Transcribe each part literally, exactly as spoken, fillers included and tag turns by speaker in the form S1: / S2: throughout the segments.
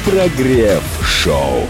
S1: Прогрев-шоу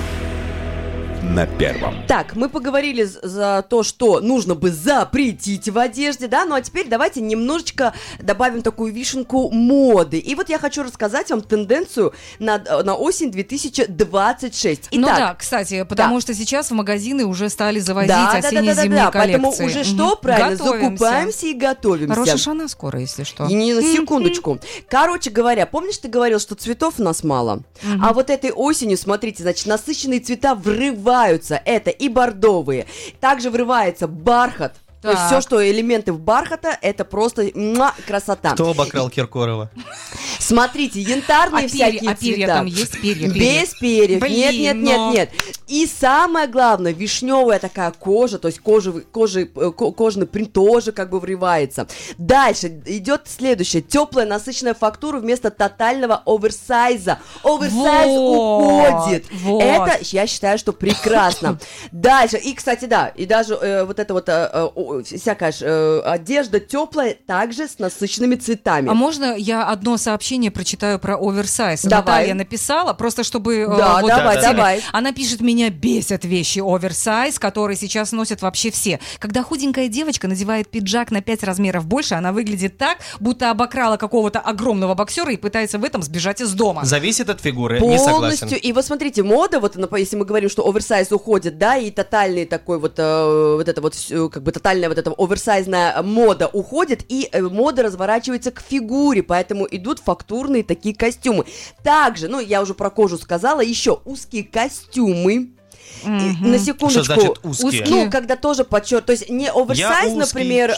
S1: на Первом.
S2: Так, мы поговорили за то, что нужно бы запретить в одежде, да, ну а теперь давайте немножечко добавим такую вишенку моды. И вот я хочу рассказать вам тенденцию на, на осень две тысячи двадцать шесть. Итак,
S3: ну да, кстати, потому
S2: да.
S3: что сейчас в магазины уже стали завозить
S2: да,
S3: осенне-зимние
S2: да, да, да, да,
S3: коллекции.
S2: Поэтому уже что, правильно,
S3: готовимся.
S2: закупаемся и готовимся.
S3: Рош ха-Шана скоро, если что.
S2: И не на секундочку. Короче говоря, помнишь, ты говорил, что цветов у нас мало?
S3: Мгм.
S2: А вот этой осенью, смотрите, значит, насыщенные цвета врываются. Это и бордовые. Также врывается бархат. То есть
S3: Так.
S2: все, что элементы в бархата, это просто муа, красота.
S4: Кто обокрал Киркорова?
S2: Смотрите, янтарные
S3: А
S2: всякие
S3: перья, а перья
S2: цвета.
S3: там есть? Перья, перья.
S2: Без перьев.
S3: Блин,
S2: нет, нет, нет,
S3: но-
S2: нет. И самое главное, вишневая такая кожа, то есть кожа, кожа, э, ко- кожаный принт тоже как бы врывается. Дальше идет следующее. Теплая, насыщенная фактура вместо тотального оверсайза. Оверсайз
S3: Вот,
S2: уходит.
S3: вот.
S2: Это, я считаю, что прекрасно. Дальше. И, кстати, да, и даже э, вот эта вот э, э, о, всякая ж, э, одежда теплая, также с насыщенными цветами.
S3: А можно я одно сообщение прочитаю про оверсайз?
S2: Давай.
S3: Наталья написала, просто чтобы... э,
S2: Да,
S3: вот
S2: давай,
S3: в теме.
S2: давай.
S3: Она пишет, меня бесят вещи оверсайз, которые сейчас носят вообще все. Когда худенькая девочка надевает пиджак на пять размеров больше, она выглядит так, будто обокрала какого-то огромного боксера и пытается в этом сбежать из дома.
S4: Зависит от фигуры, не согласен.
S2: Полностью. И вот смотрите, мода, вот она, если мы говорим, что оверсайз уходит, да, и тотальный такой вот, э, вот это вот, всё, как бы тотальная вот эта оверсайзная мода уходит, и э, мода разворачивается к фигуре, поэтому идут фактурные такие костюмы. Также, ну, я уже про кожу сказала, еще узкие костюмы. И,
S3: Мгм.
S2: на секундочку.
S4: Что значит узкие?
S3: Узкие.
S2: Ну, когда тоже подчерт, то есть не оверсайз,
S4: Я узкий,
S2: например,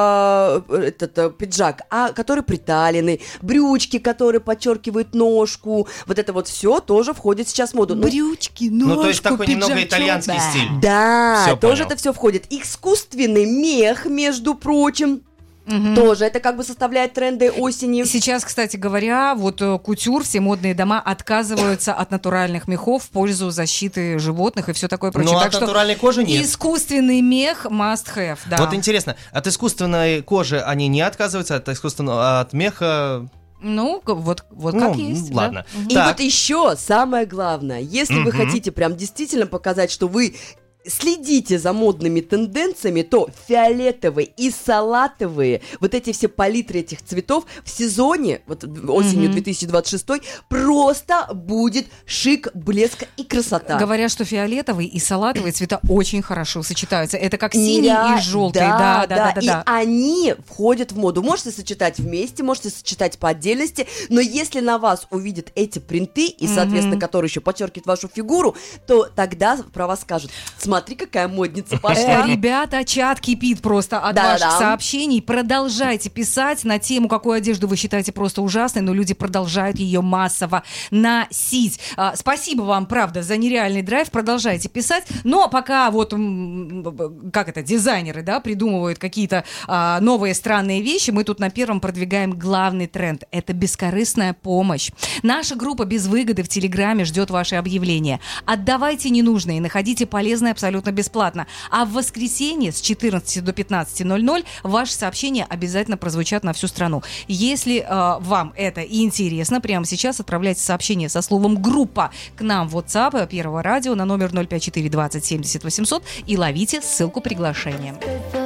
S2: э, этот э, пиджак, а который приталенный, брючки, которые подчеркивают ножку, вот это вот все тоже входит сейчас в моду. Ну,
S3: Брючки, ножку,
S4: Ну, то есть такой немного
S3: пиджачок.
S4: итальянский
S3: Да.
S4: стиль.
S2: да,
S4: Всё
S2: тоже
S4: понял.
S2: это все входит. Искусственный мех, между прочим,
S3: Мгм.
S2: тоже это как бы составляет тренды осени.
S3: Сейчас, кстати говоря, вот э, кутюр, все модные дома отказываются от натуральных мехов в пользу защиты животных и все такое прочее.
S4: Но
S3: Так
S4: от
S3: что
S4: натуральной кожи нет.
S3: искусственный мех must have, да.
S4: Вот интересно, от искусственной кожи они не отказываются, от искусственного, от меха...
S3: Ну, г- вот, вот
S4: Ну,
S3: как есть.
S4: ладно.
S3: да. Мгм.
S2: И
S4: Так.
S2: вот еще самое главное, если вы
S4: Мгм.
S2: хотите прям действительно показать, что вы следите за модными тенденциями, то фиолетовые и салатовые, вот эти все палитры этих цветов в сезоне, вот осенью
S3: Мгм.
S2: две тысячи двадцать шестой, просто будет шик, блеск и красота.
S3: Говорят, что фиолетовый и салатовые цвета очень хорошо сочетаются. Это как синий
S2: Нереаль-
S3: и желтый.
S2: Да,
S3: Да, да, да, да,
S2: И
S3: да.
S2: они входят в моду. Можете сочетать вместе, можете сочетать по отдельности, но если на вас увидят эти принты, и, соответственно,
S3: Мгм.
S2: которые еще подчеркивают вашу фигуру, то тогда про вас скажут: смотри, какая модница
S3: Э,
S2: пошла.
S3: Ребята, чат кипит просто от
S2: Да-да-да.
S3: ваших сообщений. Продолжайте писать на тему, какую одежду вы считаете просто ужасной, но люди продолжают ее массово носить. А, спасибо вам, правда, за нереальный драйв. Продолжайте писать. Но пока вот, м, как это, дизайнеры, да, придумывают какие-то а, новые странные вещи, мы тут на Первом продвигаем главный тренд. Это бескорыстная помощь. Наша группа «Без выгоды» в Телеграме ждет ваши объявления. Отдавайте ненужное и находите полезное абсолютно бесплатно. А в воскресенье с четырнадцати до пятнадцати ноль ноль ваши сообщения обязательно прозвучат на всю страну. Если э, вам это интересно, прямо сейчас отправляйте сообщение со словом «группа» к нам в WhatsApp Первого радио на номер ноль пять четыре двадцать семьдесят восемьсот и ловите ссылку приглашения.